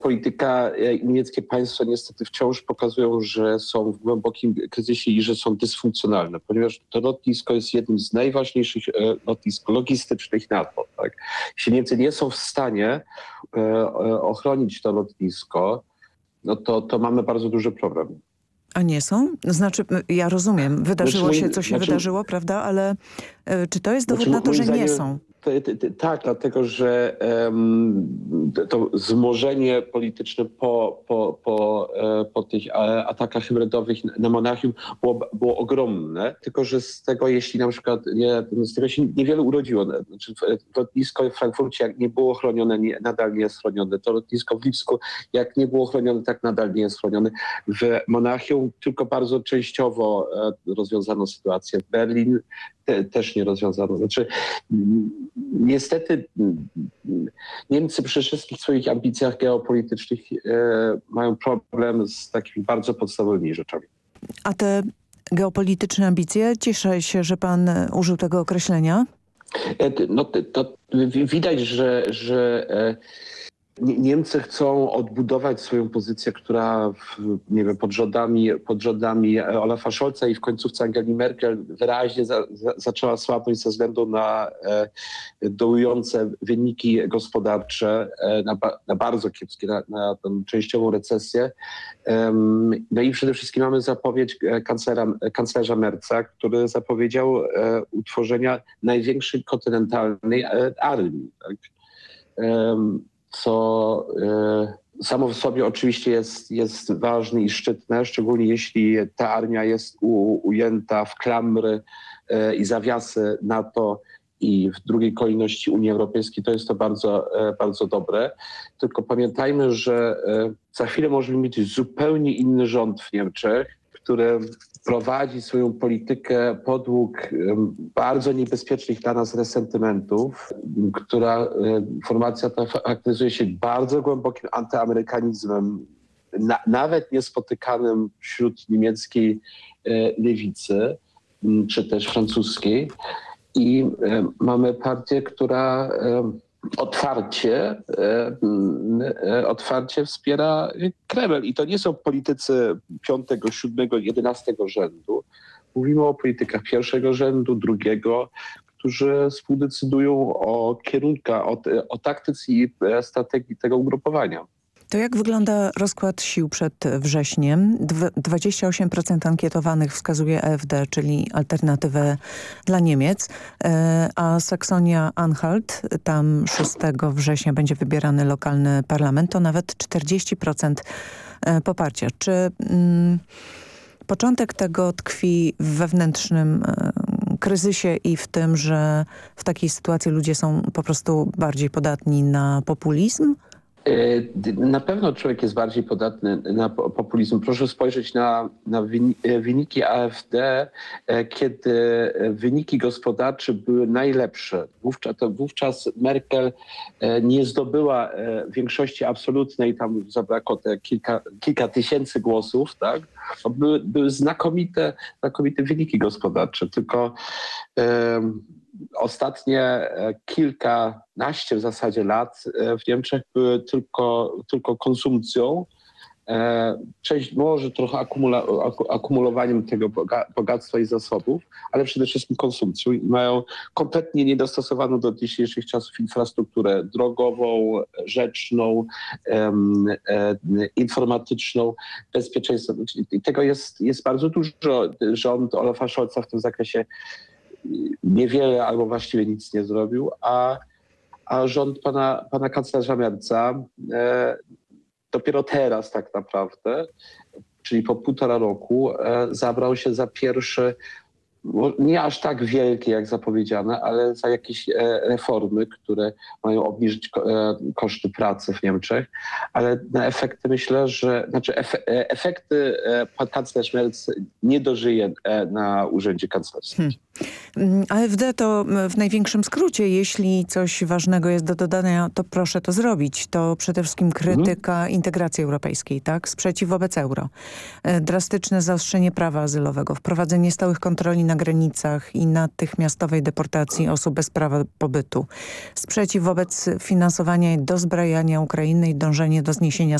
polityka i niemieckie państwa niestety wciąż pokazują, że są w głębokim kryzysie i że są dysfunkcjonalne, ponieważ to lotnisko jest jednym z najważniejszych lotnisk logistycznych NATO. Tak? Jeśli Niemcy nie są w stanie ochronić to lotnisko, no to mamy bardzo duży problem. A nie są? Znaczy, ja rozumiem, wydarzyło się, co się wydarzyło, prawda? Ale czy to jest dowód na to, że nie są? Tak, dlatego że to wzmożenie polityczne po tych atakach hybrydowych na Monachium było ogromne, tylko że z tego, jeśli na przykład z tego się niewiele urodziło. Znaczy, lotnisko w Frankfurcie jak nie było chronione, nadal nie jest chronione. To lotnisko w Lipsku jak nie było chronione, tak nadal nie jest chronione. W Monachium tylko bardzo częściowo rozwiązano sytuację. W Berlin też nie rozwiązano. Znaczy, niestety Niemcy przy wszystkich swoich ambicjach geopolitycznych mają problem z takimi bardzo podstawowymi rzeczami. A te geopolityczne ambicje, cieszę się, że pan użył tego określenia. No, to widać, że Niemcy chcą odbudować swoją pozycję, która nie wiem, pod rządami Olafa Scholza i w końcówce Angeli Merkel wyraźnie zaczęła słabnąć ze względu na dołujące wyniki gospodarcze, na bardzo kiepskie, na tą częściową recesję. No i przede wszystkim mamy zapowiedź kanclerza Merza, który zapowiedział utworzenia największej kontynentalnej armii. Tak? Co samo w sobie oczywiście jest ważne i szczytne, szczególnie jeśli ta armia jest ujęta w klamry i zawiasy NATO i w drugiej kolejności Unii Europejskiej, to jest to bardzo, bardzo dobre. Tylko pamiętajmy, że za chwilę możemy mieć zupełnie inny rząd w Niemczech, który prowadzi swoją politykę podług bardzo niebezpiecznych dla nas resentymentów, która formacja ta charakteryzuje się bardzo głębokim antyamerykanizmem, nawet niespotykanym wśród niemieckiej lewicy, czy też francuskiej. I mamy partię, która otwarcie wspiera Kreml. I to nie są politycy 5., 7., 11. rzędu. Mówimy o politykach pierwszego rzędu, drugiego, którzy współdecydują o kierunkach, o taktyce i strategii tego ugrupowania. To jak wygląda rozkład sił przed wrześniem? 28% ankietowanych wskazuje AfD, czyli alternatywę dla Niemiec, a Saksonia-Anhalt, tam 6 września będzie wybierany lokalny parlament, to nawet 40% poparcia. Czy początek tego tkwi w wewnętrznym kryzysie i w tym, że w takiej sytuacji ludzie są po prostu bardziej podatni na populizm? Na pewno człowiek jest bardziej podatny na populizm. Proszę spojrzeć na wyniki AfD, kiedy wyniki gospodarcze były najlepsze. Wówczas Merkel nie zdobyła większości absolutnej, tam zabrakło te kilka tysięcy głosów. Tak? Były znakomite wyniki gospodarcze, tylko ostatnie kilkanaście w zasadzie lat w Niemczech były tylko konsumpcją, część może trochę akumulowaniem tego bogactwa i zasobów, ale przede wszystkim konsumpcją i mają kompletnie niedostosowaną do dzisiejszych czasów infrastrukturę drogową, rzeczną, informatyczną, bezpieczeństwo. I tego jest bardzo dużo. Rząd Olafa Scholza w tym zakresie niewiele albo właściwie nic nie zrobił, a rząd pana kanclerza Merza dopiero teraz tak naprawdę, czyli po 1,5 roku, zabrał się za pierwsze, nie aż tak wielkie jak zapowiedziane, ale za jakieś reformy, które mają obniżyć koszty pracy w Niemczech, ale na efekty myślę, że efekty pan kanclerz Merz nie dożyje na urzędzie kanclerskim. AfD to w największym skrócie, jeśli coś ważnego jest do dodania, to proszę to zrobić. To przede wszystkim krytyka integracji europejskiej, tak? Sprzeciw wobec euro. Drastyczne zaostrzenie prawa azylowego, wprowadzenie stałych kontroli na granicach i natychmiastowej deportacji osób bez prawa pobytu. Sprzeciw wobec finansowania i dozbrajania Ukrainy i dążenie do zniesienia